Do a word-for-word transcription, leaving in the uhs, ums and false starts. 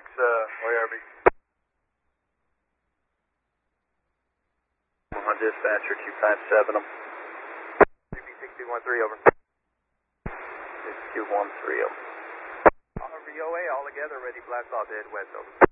six, uh, Y R B. On dispatcher, two five seven them. C B six two one three, over. six two one three them. R V O A, all together, ready, blast off, head west, over.